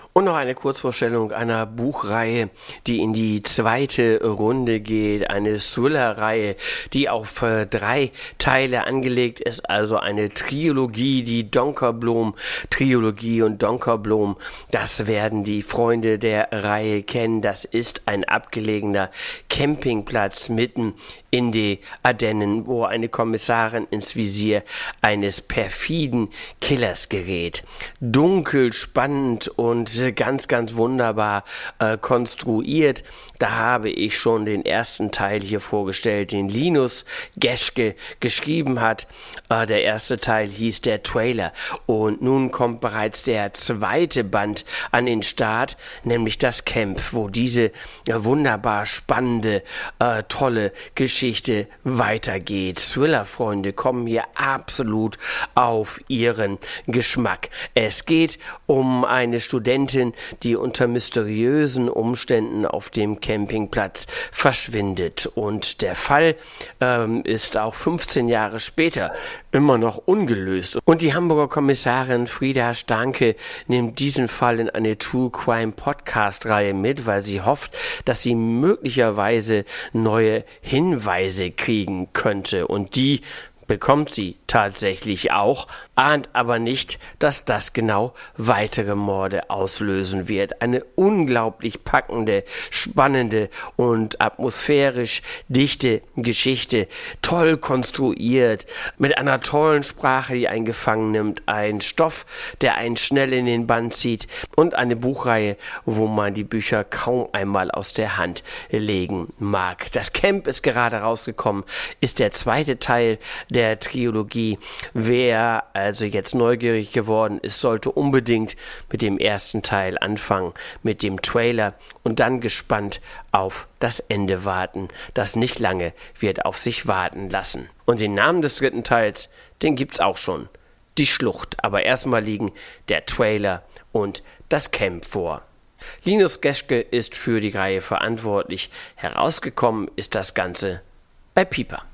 Und noch eine Kurzvorstellung einer Buchreihe, die in die zweite Runde geht. Eine Thriller-Reihe, die auf 3 Teile angelegt ist. Also eine Trilogie, die Donkerblom-Trilogie. Und Donkerblom, das werden die Freunde der Reihe kennen. Das ist ein abgelegener Campingplatz mitten in die Ardennen, wo eine Kommissarin ins Visier eines perfiden Killers gerät. Dunkel, spannend und ganz, ganz wunderbar konstruiert. Da habe ich schon den ersten Teil hier vorgestellt, den Linus Geschke geschrieben hat. Der erste Teil hieß Der Trailer. Und nun kommt bereits der zweite Band an den Start, nämlich das Camp, wo diese wunderbar spannende, tolle Geschichte weitergeht. Thriller-Freunde kommen hier absolut auf ihren Geschmack. Es geht um eine Studentin, die unter mysteriösen Umständen auf dem Campingplatz verschwindet. Und der Fall ist auch 15 Jahre später immer noch ungelöst. Und die Hamburger Kommissarin Frieda Stanke nimmt diesen Fall in eine True Crime Podcast-Reihe mit, weil sie hofft, dass sie möglicherweise neue Hinweise kriegen könnte. Und die bekommt sie tatsächlich auch, ahnt aber nicht, dass das genau weitere Morde auslösen wird. Eine unglaublich packende, spannende und atmosphärisch dichte Geschichte, toll konstruiert, mit einer tollen Sprache, die einen gefangen nimmt, ein Stoff, der einen schnell in den Bann zieht und eine Buchreihe, wo man die Bücher kaum einmal aus der Hand legen mag. Das Camp ist gerade rausgekommen, ist der zweite Teil der Trilogie. Wer also jetzt neugierig geworden ist, sollte unbedingt mit dem ersten Teil anfangen, mit dem Trailer und dann gespannt auf das Ende warten, das nicht lange wird auf sich warten lassen. Und den Namen des dritten Teils, den gibt's auch schon. Die Schlucht. Aber erstmal liegen der Trailer und das Camp vor. Linus Geschke ist für die Reihe verantwortlich. Herausgekommen ist das Ganze bei Piper.